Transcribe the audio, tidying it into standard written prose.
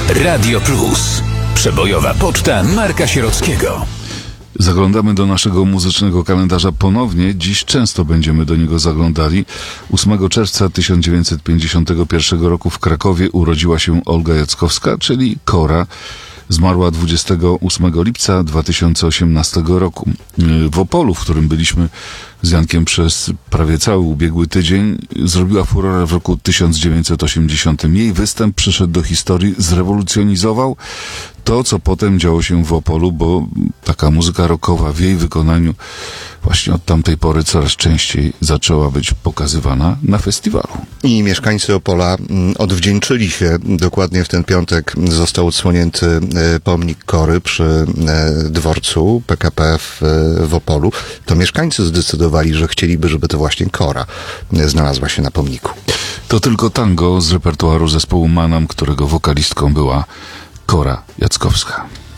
Radio Plus. Przebojowa poczta Marka Sierockiego. Zaglądamy do naszego muzycznego kalendarza ponownie. Dziś często będziemy do niego zaglądali. 8 czerwca 1951 roku w Krakowie urodziła się Olga Jackowska, czyli Kora. Zmarła 28 lipca 2018 roku. W Opolu, w którym byliśmy z Jankiem przez prawie cały ubiegły tydzień, zrobiła furorę w roku 1980. Jej występ przyszedł do historii, zrewolucjonizował to, co potem działo się w Opolu, bo taka muzyka rockowa w jej wykonaniu właśnie od tamtej pory coraz częściej zaczęła być pokazywana na festiwalu. I mieszkańcy Opola odwdzięczyli się. Dokładnie w ten piątek został odsłonięty pomnik Kory przy dworcu PKP w Opolu. To mieszkańcy zdecydowali, że chcieliby, żeby to właśnie Kora znalazła się na pomniku. To tylko tango z repertuaru zespołu Manam, którego wokalistką była Kora Jackowska.